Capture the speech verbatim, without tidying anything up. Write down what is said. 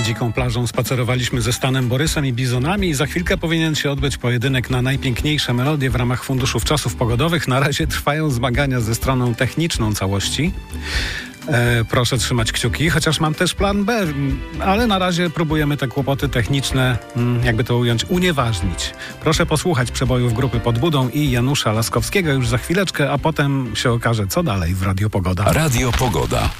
Dziką plażą spacerowaliśmy ze Stanem Borysem i Bizonami i za chwilkę powinien się odbyć pojedynek na najpiękniejsze melodie w ramach Funduszów Czasów Pogodowych. Na razie trwają zmagania ze stroną techniczną całości. E, proszę trzymać kciuki, chociaż mam też plan B, ale na razie próbujemy te kłopoty techniczne, jakby to ująć, unieważnić. Proszę posłuchać przebojów grupy Pod Budą i Janusza Laskowskiego już za chwileczkę, a potem się okaże, co dalej w Radio Pogoda. Radio Pogoda.